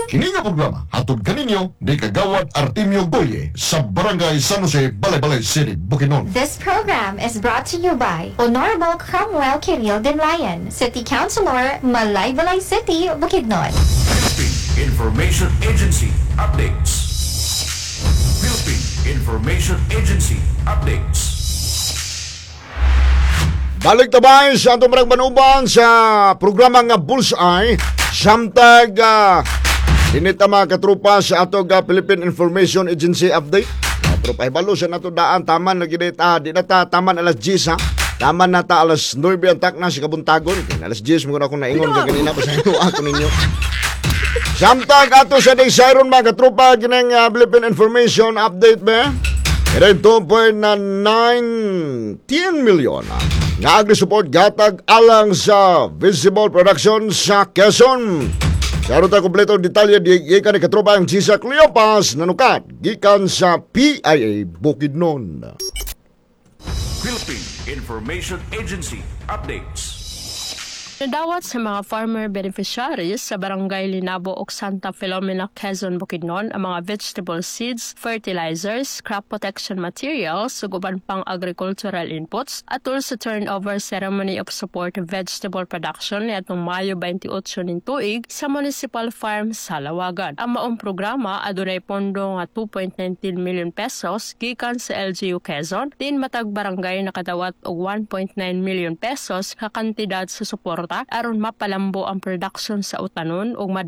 Kini nga programa hatod kaninyo ni Kagawad Artemio Goye sa Barangay San Jose, Balay-Balay City, Bukidnon. This program is brought to you by Honorable Cromwell Kiril Denlayan, City Councilor, Balay-Balay City, Bukidnon. Philippine Information Agency updates. Philippine Information Agency updates. Balik tabay sa atong marang manuban sa programa nga Bullseye. Samtag dinita mga katrupa sa atong Philippine Information Agency update. Pero pahibalo sa nato daan taman na ginita, di na ta taman alas 10 ha. Taman na ta alas 9 ang tak na si kabuntagon. Kaya alas 10 mo na akong naingon ka ganina pa sa ito ako ninyo. Samtag ato sa day siron mga katrupa ginang Philippine Information update ba? Ito 2.9 million nga agri-support gatag alang sa Visible Production sa Quezon. Karon ta kompleto detalye di gikan ni katropa ang Gisa Cleopas nanukat gikan sa PIA Bukidnon. Philippine Information Agency updates. Nadawat sa mga farmer beneficiaries sa Barangay Linabo ug Santa Filomena, Quezon, Bukidnon ang mga vegetable seeds, fertilizers, crop protection materials ug uban pang agricultural inputs atol sa turnover ceremony of support vegetable production niadtong Mayo 28 ning tuig sa Municipal Farm sa Lawagan. Ang maong programa adunay pondo nga 2.19 million pesos gikan sa LGU Quezon, din matag barangay nakadawat og 1.9 million pesos ka kantidad sa suporta aron mapalambo ang production sa utanon ug